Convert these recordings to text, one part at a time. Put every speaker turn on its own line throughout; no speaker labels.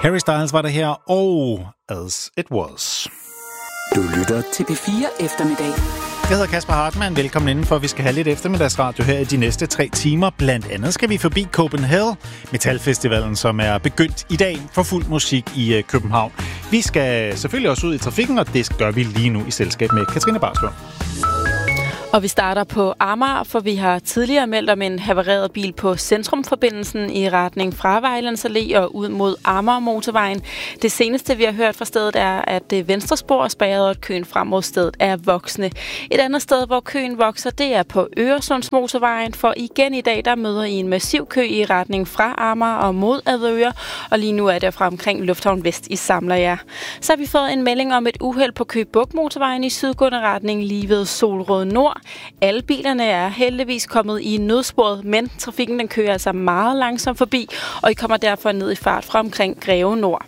Harry Styles var der her, og As It Was.
Du lytter til P4 Eftermiddag.
Jeg hedder Kasper Hartmann. Velkommen indenfor. Vi skal have lidt eftermiddagsradio her i de næste 3 timer. Blandt andet skal vi forbi Copenhagen, metalfestivalen, som er begyndt i dag for fuld musik i København. Vi skal selvfølgelig også ud i trafikken, og det gør vi lige nu i selskab med Katrine Barsgaard.
Og vi starter på Amager, for vi har tidligere meldt om en havareret bil på Centrumforbindelsen i retning fra Vejlands Allé og ud mod Amager Motorvejen. Det seneste, vi har hørt fra stedet, er, at det venstre spor er spærret, og at køen frem mod stedet er voksende. Et andet sted, hvor køen vokser, det er på Øresundsmotorvejen, for igen i dag, der møder I en massiv kø i retning fra Amager og mod Avedøre, og lige nu er det fra omkring Lufthavn Vest i Samlerjær. Så har vi fået en melding om et uheld på Køge Bugt Motorvejen i sydgående retning lige ved Solrød Nord. Alle bilerne er heldigvis kommet i nødsporet, men trafikken den kører altså meget langsomt forbi, og I kommer derfor ned i fart fra omkring Greve Nord.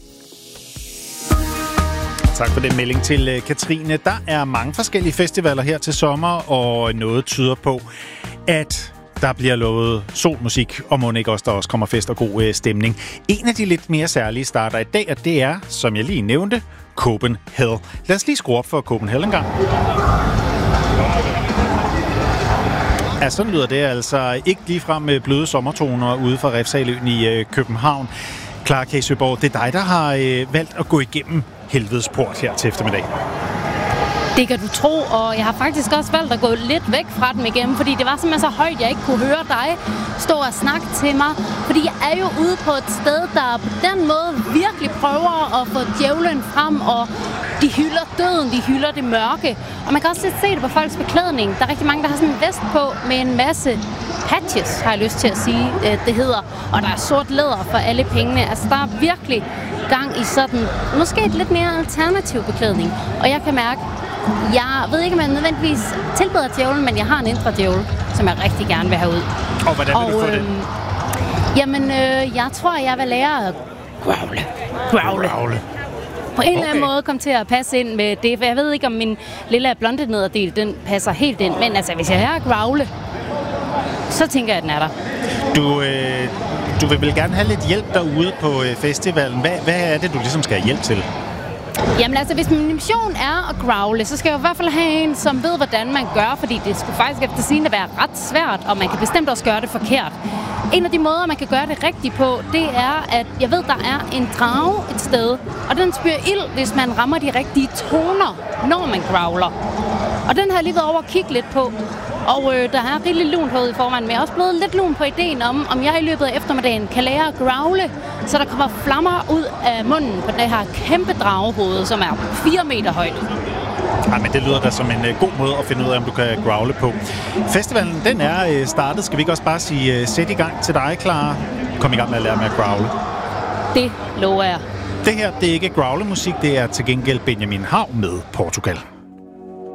Tak for den melding til Katrine. Der er mange forskellige festivaler her til sommer, og noget tyder på, at der bliver lovet solmusik, og må ikke også, der også kommer fest og god stemning. En af de lidt mere særlige starter i dag, og det er, som jeg lige nævnte, Copenhagen. Lad os lige skrue op for Copenhagen en gang. Ja, sådan lyder det altså ikke ligefrem med bløde sommertoner ude fra Refshaløen i København. Clara K. Søborg, det er dig, der har valgt at gå igennem Helvedes Port her til eftermiddag.
Det kan du tro, og jeg har faktisk også valgt at gå lidt væk fra dem igen, fordi det var simpelthen så højt, jeg ikke kunne høre dig stå og snakke til mig. Fordi jeg er jo ude på et sted, der på den måde virkelig prøver at få djævlen frem, og de hylder døden, de hylder det mørke. Og man kan også lidt se det på folks beklædning. Der er rigtig mange, der har sådan en vest på med en masse patches, har jeg lyst til at sige, det hedder. Og der er sort læder for alle pengene. Altså, der er virkelig gang i sådan, måske et lidt mere alternativ beklædning. Og jeg kan mærke, jeg ved ikke, om jeg nødvendigvis tilbeder djævlen, men jeg har en indre djævel, som jeg rigtig gerne vil have ud.
Og hvordan vil du få det?
Jamen, jeg tror, jeg vil lære at growle. På en eller anden måde kom til at passe ind med det, for jeg ved ikke, om min lille blonde nederdel, den passer helt ind. Men altså, hvis jeg er at growle, så tænker jeg, at den er der.
Du vil vel gerne have lidt hjælp derude på festivalen. Hvad er det, du ligesom skal have hjælp til?
Jamen altså, hvis min mission er at growle, så skal jeg i hvert fald have en, som ved, hvordan man gør, fordi det skulle faktisk efter sigende være ret svært, og man kan bestemt også gøre det forkert. En af de måder, man kan gøre det rigtigt på, det er, at jeg ved, der er en drage et sted, og den spyrer ild, hvis man rammer de rigtige toner, når man growler. Og den har jeg lige været over at kigge lidt på. Og der er rigtig lun på i forvejen, men jeg er også blevet lidt lun på ideen om jeg i løbet af eftermiddagen kan lære at growle, så der kommer flammer ud af munden på det her kæmpe dragehoved, som er 4 meter højt.
Ja, men det lyder da som en god måde at finde ud af, om du kan growle på. Festivalen, den er startet. Skal vi ikke også bare sige, sæt i gang til dig, Clara? Kom i gang med at lære med at growle.
Det lover jeg.
Det her, det er ikke growle-musik, det er til gengæld Benjamin Hav med Portugal.